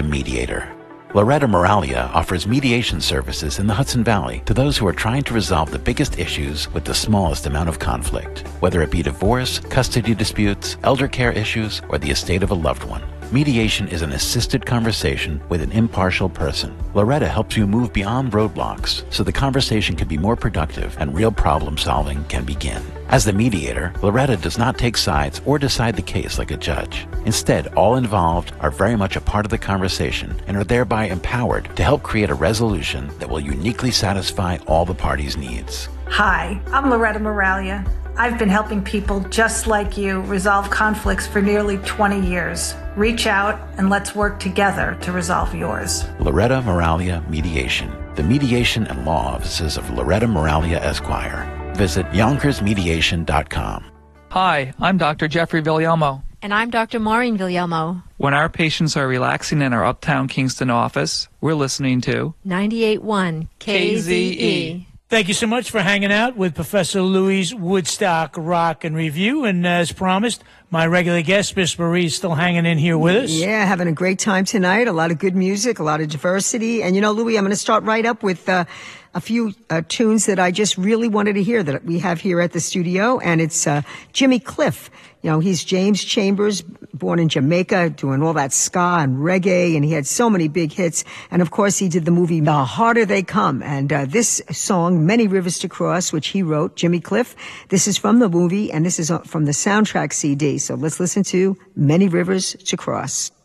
mediator. Loretta Moralia offers mediation services in the Hudson Valley to those who are trying to resolve the biggest issues with the smallest amount of conflict, whether it be divorce, custody disputes, elder care issues, or the estate of a loved one. Mediation is an assisted conversation with an impartial person. Loretta helps you move beyond roadblocks so the conversation can be more productive and real problem solving can begin. As the mediator, Loretta does not take sides or decide the case like a judge. Instead, all involved are very much a part of the conversation and are thereby empowered to help create a resolution that will uniquely satisfy all the parties' needs. Hi, I'm Loretta Moralia. I've been helping people just like you resolve conflicts for nearly 20 years. Reach out and let's work together to resolve yours. Loretta Moralia Mediation. The mediation and law offices of Loretta Moralia Esquire. Visit YonkersMediation.com. Hi, I'm Dr. Jeffrey Villalmo. And I'm Dr. Maureen Villalmo. When our patients are relaxing in our Uptown Kingston office, we're listening to 98.1 KZE. Thank you so much for hanging out with Professor Louie's Woodstock Rock and Review. And as promised, my regular guest, Miss Marie, is still hanging in here with us. Yeah, having a great time tonight. A lot of good music, a lot of diversity. And, you know, Louie, I'm going to start right up with a few tunes that I just really wanted to hear that we have here at the studio. And it's Jimmy Cliff. You know, he's James Chambers, born in Jamaica, doing all that ska and reggae, and he had so many big hits. And, of course, he did the movie The Harder They Come. And this song, Many Rivers to Cross, which he wrote, Jimmy Cliff, this is from the movie, and this is from the soundtrack CD. So let's listen to Many Rivers to Cross.